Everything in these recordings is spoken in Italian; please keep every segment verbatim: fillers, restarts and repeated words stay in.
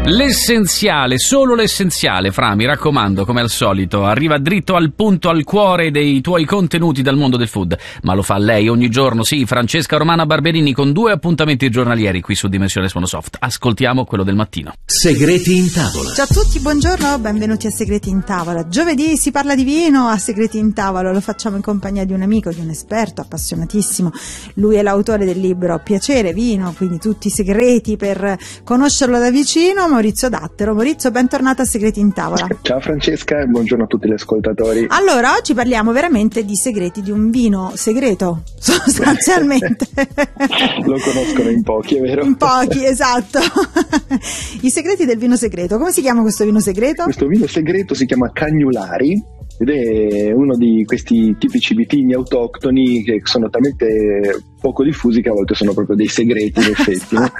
L'essenziale, solo l'essenziale, Fra, mi raccomando, come al solito, arriva dritto al punto, al cuore dei tuoi contenuti dal mondo del food, ma lo fa lei ogni giorno, sì, Francesca Romana Barberini, con due appuntamenti giornalieri qui su Dimensione Suono Soft. Ascoltiamo quello del mattino. Segreti in tavola. Ciao a tutti, buongiorno, benvenuti a Segreti in tavola. Giovedì si parla di vino a Segreti in tavola, lo facciamo in compagnia di un amico, di un esperto appassionatissimo. Lui è l'autore del libro Piacere Vino, quindi tutti i segreti per conoscerlo da vicino, Maurizio Dattero. Maurizio, bentornato a Segreti in tavola. Ciao Francesca e buongiorno a tutti gli ascoltatori. Allora, oggi parliamo veramente di segreti di un vino segreto, sostanzialmente. Lo conoscono in pochi, è vero? In pochi, esatto. I segreti del vino segreto. Come si chiama questo vino segreto? Questo vino segreto si chiama Cagnolari ed è uno di questi tipici vitigni autoctoni che sono talmente poco diffusi che a volte sono proprio dei segreti in effetti, no?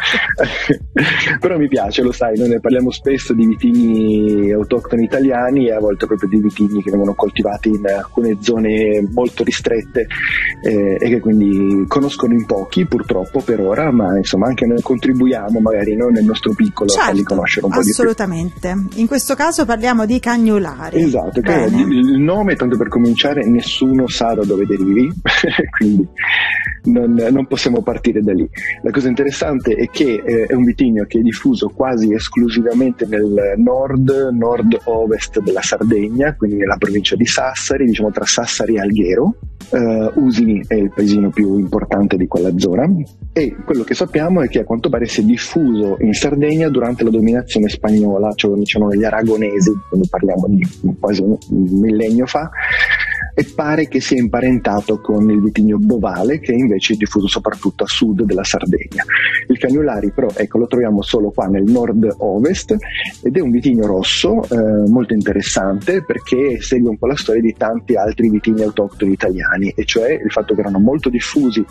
Però mi piace, lo sai, noi ne parliamo spesso di vitigni autoctoni italiani e a volte proprio di vitigni che vengono coltivati in alcune zone molto ristrette eh, e che quindi conoscono in pochi purtroppo per ora, ma insomma anche noi contribuiamo magari noi nel nostro piccolo certo, a farli conoscere un po' assolutamente. Di più. In questo caso parliamo di Cagnolari. Esatto, che il nome, tanto per cominciare, nessuno sa da dove derivi, quindi non non possiamo partire da lì. La cosa interessante è che eh, è un vitigno che è diffuso quasi esclusivamente nel nord, nord-ovest della Sardegna, quindi nella provincia di Sassari, diciamo tra Sassari e Alghero. Uh, Usini è il paesino più importante di quella zona e quello che sappiamo è che a quanto pare si è diffuso in Sardegna durante la dominazione spagnola, cioè diciamo gli aragonesi, quindi parliamo di quasi un millennio fa, e pare che sia imparentato con il vitigno Bovale, che invece è diffuso soprattutto a sud della Sardegna. Il Cagnolari però ecco lo troviamo solo qua nel nord-ovest ed è un vitigno rosso eh, molto interessante perché segue un po' la storia di tanti altri vitigni autoctoni italiani, e cioè il fatto che erano molto diffusi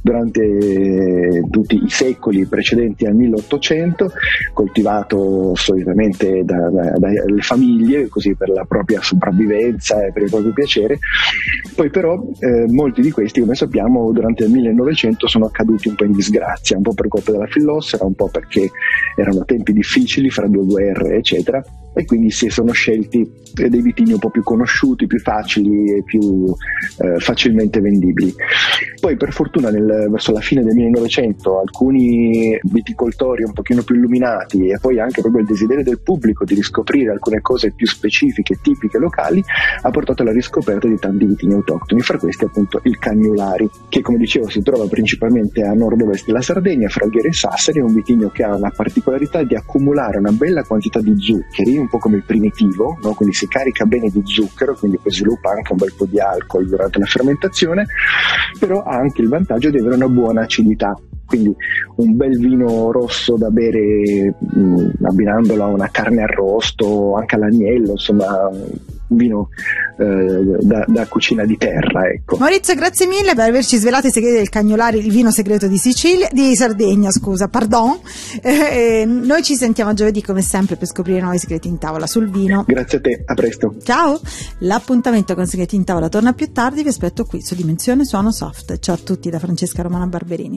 durante tutti i secoli precedenti al milleottocento, coltivato solitamente da, da, dalle famiglie così per la propria sopravvivenza e per il proprio piacere. Poi però eh, molti di questi, come sappiamo, durante il millenovecento sono caduti un po' in disgrazia, un po' per colpa della fillossera, un po' perché erano tempi difficili fra due guerre eccetera, e quindi si sono scelti dei vitigni un po' più conosciuti, più facili e più eh, facilmente vendibili. Poi per fortuna nel, verso la fine del millenovecento alcuni viticoltori un pochino più illuminati e poi anche proprio il desiderio del pubblico di riscoprire alcune cose più specifiche, tipiche, locali, ha portato alla riscoperta di tanti vitigni autoctoni, fra questi appunto il Cagnolari, che come dicevo si trova principalmente a nord-ovest della Sardegna, fra Alghero e Sassari. È un vitigno che ha la particolarità di accumulare una bella quantità di zuccheri, un po' come il primitivo, no? Quindi si carica bene di zucchero, quindi poi sviluppa anche un bel po' di alcol durante la fermentazione, però ha anche il vantaggio di avere una buona acidità. Quindi un bel vino rosso da bere mh, abbinandolo a una carne arrosto, anche all'agnello, insomma un vino eh, da, da cucina di terra, ecco. Maurizio, grazie mille per averci svelato i segreti del Cagnolari, il vino segreto di Sicilia, di Sardegna, scusa, pardon. Eh, noi ci sentiamo giovedì come sempre per scoprire nuovi segreti in tavola sul vino. Grazie a te, a presto. Ciao. L'appuntamento con Segreti in tavola torna più tardi, vi aspetto qui su Dimensione Suono Soft. Ciao a tutti da Francesca Romana Barberini.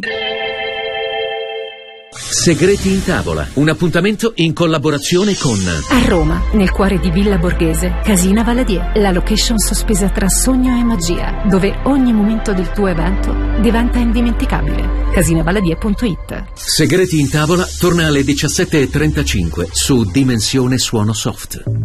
Segreti in tavola, un appuntamento in collaborazione con a Roma, nel cuore di Villa Borghese, Casina Valadier, la location sospesa tra sogno e magia, dove ogni momento del tuo evento diventa indimenticabile. casina valadier punto it. Segreti in tavola torna alle diciassette e trentacinque su Dimensione Suono Soft.